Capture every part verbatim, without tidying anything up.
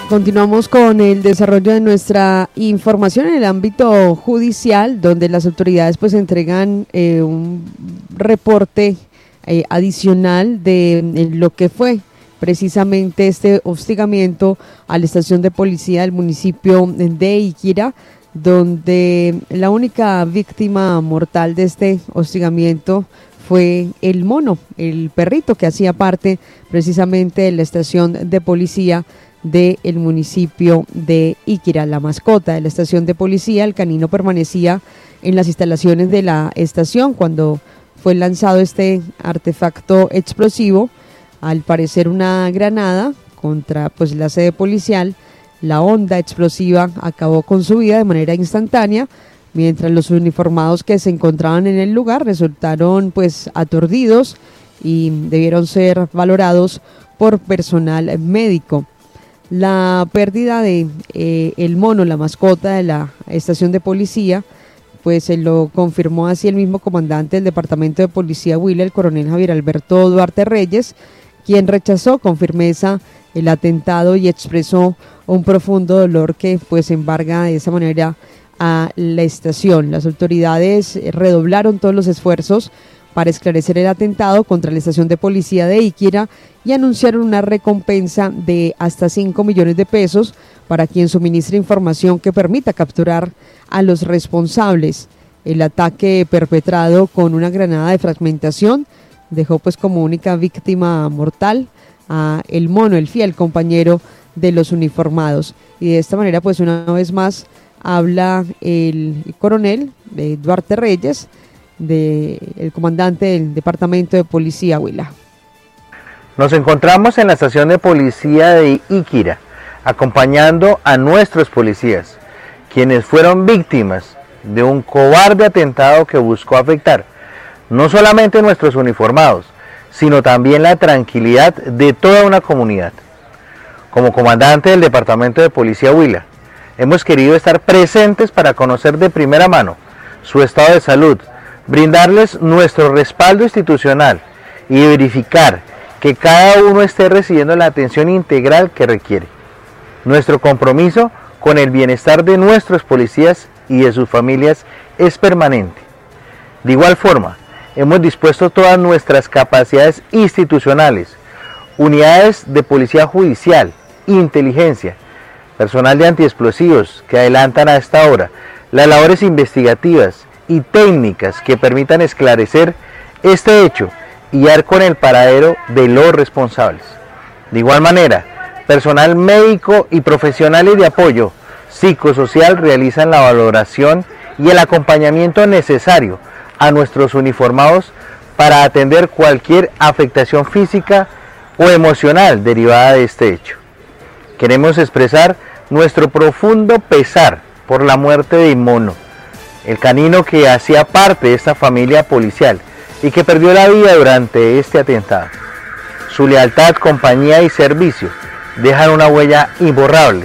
Continuamos con el desarrollo de nuestra información en el ámbito judicial, donde las autoridades pues entregan eh, un reporte eh, adicional de, de lo que fue precisamente este hostigamiento a la estación de policía del municipio de Iquira, donde la única víctima mortal de este hostigamiento fue el mono, el perrito que hacía parte precisamente de la estación de policía del municipio de Iquira. La mascota de la estación de policía, el canino, permanecía en las instalaciones de la estación cuando fue lanzado este artefacto explosivo, al parecer una granada contra pues la sede policial. La onda explosiva acabó con su vida de manera instantánea, mientras los uniformados que se encontraban en el lugar resultaron pues aturdidos y debieron ser valorados por personal médico. La pérdida de eh, el mono, la mascota de la estación de policía, pues se lo confirmó así el mismo comandante del departamento de policía Huila, el coronel Javier Alberto Duarte Reyes, quien rechazó con firmeza el atentado y expresó un profundo dolor que pues embarga de esa manera a la estación. Las autoridades redoblaron todos los esfuerzos para esclarecer el atentado contra la estación de policía de Iquira y anunciaron una recompensa de hasta cinco millones de pesos para quien suministre información que permita capturar a los responsables. El ataque perpetrado con una granada de fragmentación dejó pues como única víctima mortal a el mono, el fiel compañero de los uniformados. Y de esta manera pues una vez más habla el coronel eh, Duarte Reyes, de el comandante del departamento de policía Huila. Nos encontramos en la estación de policía de Iquira, acompañando a nuestros policías, quienes fueron víctimas de un cobarde atentado que buscó afectar no solamente nuestros uniformados, sino también la tranquilidad de toda una comunidad. Como comandante del departamento de policía Huila, hemos querido estar presentes para conocer de primera mano su estado de salud, brindarles nuestro respaldo institucional y verificar que cada uno esté recibiendo la atención integral que requiere. Nuestro compromiso con el bienestar de nuestros policías y de sus familias es permanente. De igual forma, hemos dispuesto todas nuestras capacidades institucionales, unidades de policía judicial, inteligencia, personal de antiexplosivos que adelantan a esta hora las labores investigativas y técnicas que permitan esclarecer este hecho y dar con el paradero de los responsables. De igual manera, personal médico y profesionales de apoyo psicosocial realizan la valoración y el acompañamiento necesario a nuestros uniformados para atender cualquier afectación física o emocional derivada de este hecho. Queremos expresar nuestro profundo pesar por la muerte de Mono, el canino que hacía parte de esta familia policial y que perdió la vida durante este atentado. Su lealtad, compañía y servicio dejan una huella imborrable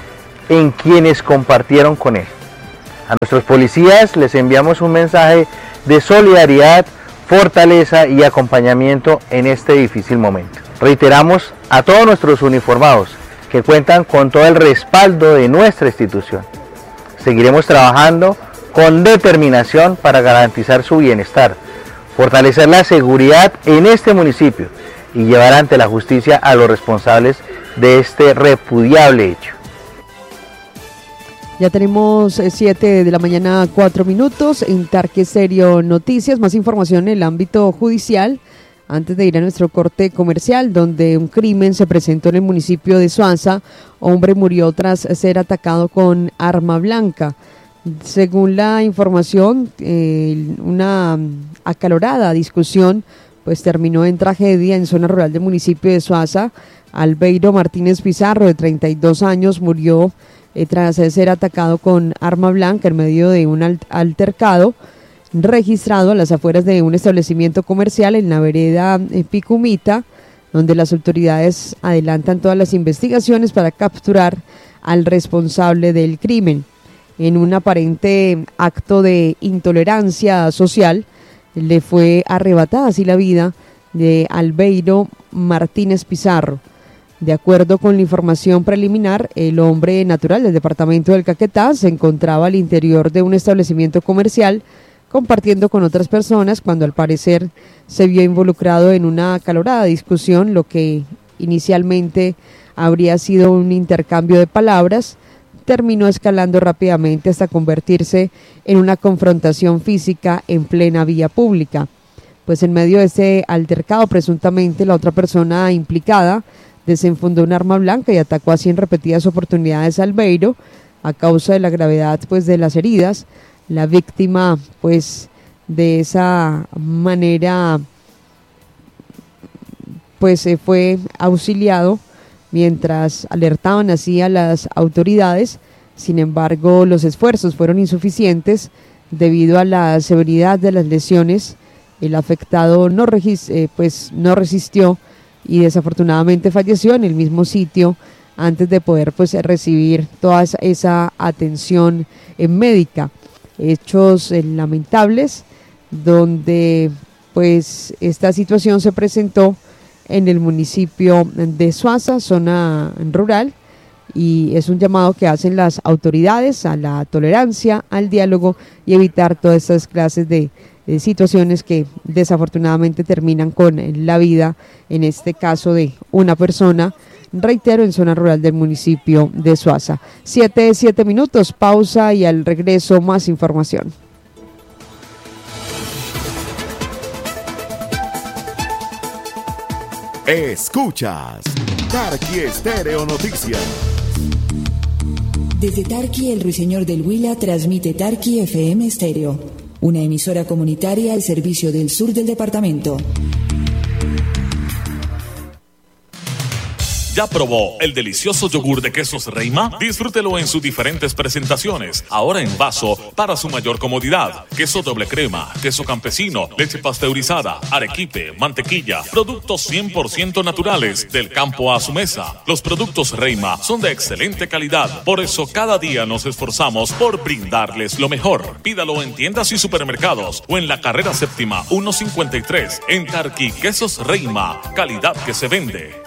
en quienes compartieron con él. A nuestros policías les enviamos un mensaje de solidaridad, fortaleza y acompañamiento en este difícil momento. Reiteramos a todos nuestros uniformados que cuentan con todo el respaldo de nuestra institución. Seguiremos trabajando con determinación para garantizar su bienestar, fortalecer la seguridad en este municipio y llevar ante la justicia a los responsables de este repudiable hecho. Ya tenemos siete de la mañana, cuatro minutos en Tarque Serio Noticias. Más información en el ámbito judicial. Antes de ir a nuestro corte comercial, donde un crimen se presentó en el municipio de Suaza, hombre murió tras ser atacado con arma blanca. Según la información, eh, una acalorada discusión pues terminó en tragedia en zona rural del municipio de Suaza. Albeiro Martínez Pizarro, de treinta y dos años, murió eh, tras ser atacado con arma blanca en medio de un altercado registrado a las afueras de un establecimiento comercial en la vereda eh, Picumita, donde las autoridades adelantan todas las investigaciones para capturar al responsable del crimen. En un aparente acto de intolerancia social, le fue arrebatada así la vida de Albeiro Martínez Pizarro. De acuerdo con la información preliminar, el hombre natural del departamento del Caquetá se encontraba al interior de un establecimiento comercial compartiendo con otras personas cuando al parecer se vio involucrado en una acalorada discusión, lo que inicialmente habría sido un intercambio de palabras, terminó escalando rápidamente hasta convertirse en una confrontación física en plena vía pública. Pues en medio de ese altercado, presuntamente la otra persona implicada desenfundó un arma blanca y atacó así en repetidas oportunidades al Beiro. A causa de la gravedad pues de las heridas, la víctima pues de esa manera pues se fue auxiliado mientras alertaban así a las autoridades. Sin embargo, los esfuerzos fueron insuficientes debido a la severidad de las lesiones. El afectado no, regis- eh, pues, no resistió y desafortunadamente falleció en el mismo sitio antes de poder pues, recibir toda esa, esa atención eh, médica. Hechos eh, lamentables donde pues esta situación se presentó en el municipio de Suaza, zona rural, y es un llamado que hacen las autoridades a la tolerancia, al diálogo y evitar todas estas clases de, de situaciones que desafortunadamente terminan con la vida, en este caso de una persona, reitero, en zona rural del municipio de Suaza. Siete, siete minutos, pausa y al regreso más información. Escuchas Tarqui Estéreo Noticias. Desde Tarqui, el Ruiseñor del Huila transmite Tarqui F M Estéreo, una emisora comunitaria al servicio del sur del departamento. ¿Ya probó el delicioso yogur de quesos Reima? Disfrútelo en sus diferentes presentaciones, ahora en vaso para su mayor comodidad. Queso doble crema, queso campesino, leche pasteurizada, arequipe, mantequilla, productos cien por ciento naturales, del campo a su mesa. Los productos Reima son de excelente calidad, por eso cada día nos esforzamos por brindarles lo mejor. Pídalo en tiendas y supermercados o en la carrera séptima ciento cincuenta y tres. En Tarqui, quesos Reima, calidad que se vende.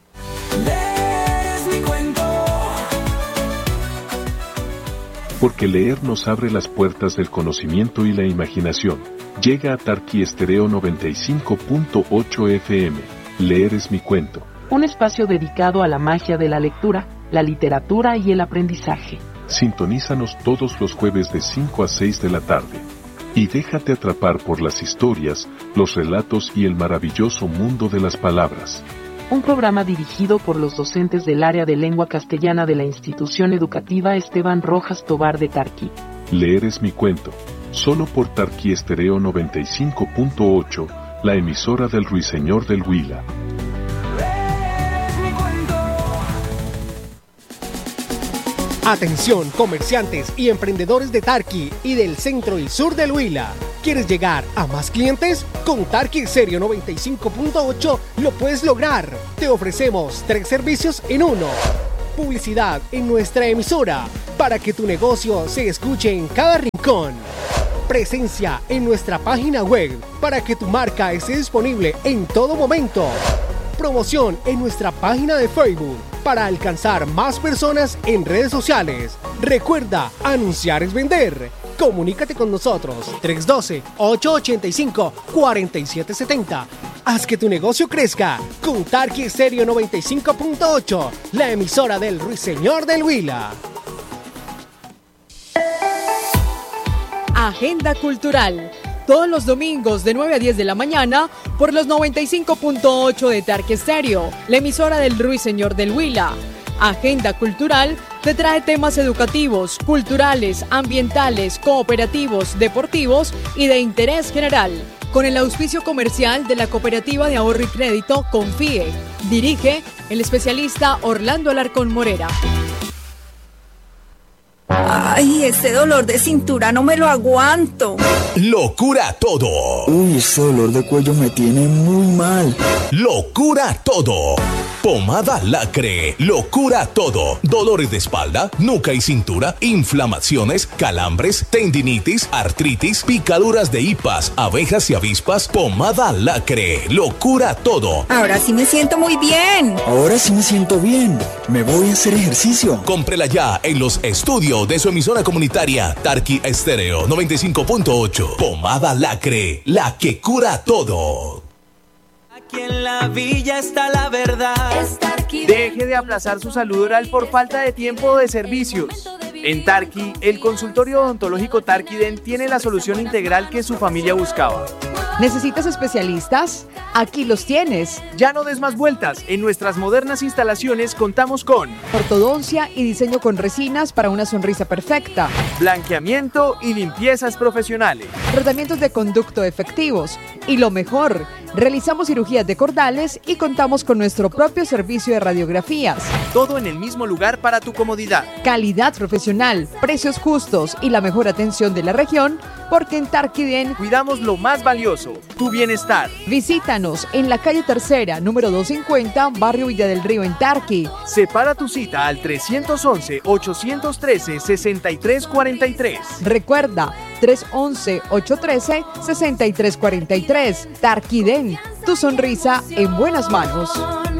Porque leer nos abre las puertas del conocimiento y la imaginación. Llega a Tarqui Estéreo noventa y cinco punto ocho F M. Leer es mi cuento. Un espacio dedicado a la magia de la lectura, la literatura y el aprendizaje. Sintonízanos todos los jueves de cinco a seis de la tarde. Y déjate atrapar por las historias, los relatos y el maravilloso mundo de las palabras. Un programa dirigido por los docentes del área de lengua castellana de la institución educativa Esteban Rojas Tobar de Tarqui. Leer es mi cuento, solo por Tarqui Estéreo noventa y cinco punto ocho, la emisora del Ruiseñor del Huila. Atención, comerciantes y emprendedores de Tarqui y del centro y sur del Huila. ¿Quieres llegar a más clientes? Con Tarqui Estéreo noventa y cinco punto ocho lo puedes lograr. Te ofrecemos tres servicios en uno. Publicidad en nuestra emisora para que tu negocio se escuche en cada rincón. Presencia en nuestra página web para que tu marca esté disponible en todo momento. Promoción en nuestra página de Facebook para alcanzar más personas en redes sociales. Recuerda, anunciar es vender. Comunícate con nosotros tres uno dos, ocho ocho cinco, cuatro siete siete cero. Haz que tu negocio crezca con Tarqui Estéreo noventa y cinco punto ocho, la emisora del Ruiseñor del Huila. Agenda Cultural. Todos los domingos de nueve a diez de la mañana por los noventa y cinco punto ocho de Tarqui Estéreo, la emisora del Ruiseñor del Huila. Agenda Cultural te trae temas educativos, culturales, ambientales, cooperativos, deportivos y de interés general. Con el auspicio comercial de la Cooperativa de Ahorro y Crédito Confíe. Dirige el especialista Orlando Alarcón Morera. Ay, ese dolor de cintura no me lo aguanto. Lo cura todo. Uy, Este dolor de cuello me tiene muy mal. Lo cura todo. Pomada Lacre, lo cura todo. Dolores de espalda, nuca y cintura, inflamaciones, calambres, tendinitis, artritis, picaduras de hipas, abejas y avispas. Pomada Lacre, lo cura todo. Ahora sí me siento muy bien. Ahora sí me siento bien. Me voy a hacer ejercicio. Cómprela ya en los estudios de su emisora comunitaria Tarqui Estéreo noventa y cinco punto ocho. Pomada Lacre, la que cura todo. Aquí en la villa está la verdad. Deje de aplazar su salud oral por falta de tiempo o de servicios. En Tarqui, el consultorio odontológico Tarquiden tiene la solución integral que su familia buscaba. ¿Necesitas especialistas? Aquí los tienes. Ya no des más vueltas. En nuestras modernas instalaciones contamos con ortodoncia y diseño con resinas para una sonrisa perfecta, blanqueamiento y limpiezas profesionales, tratamientos de conducto efectivos y lo mejor, realizamos cirugías de cordales y contamos con nuestro propio servicio de radiografías. Todo en el mismo lugar para tu comodidad. Calidad profesional, precios justos y la mejor atención de la región, porque en Tarquiden cuidamos lo más valioso, tu bienestar. Visítanos en la calle Tercera, número doscientos cincuenta, barrio Villa del Río, en Tarqui. Separa tu cita al trescientos once, ochocientos trece, sesenta y tres cuarenta y tres. Recuerda, trescientos once, ochocientos trece, sesenta y tres cuarenta y tres. Tarquiden, tu sonrisa en buenas manos.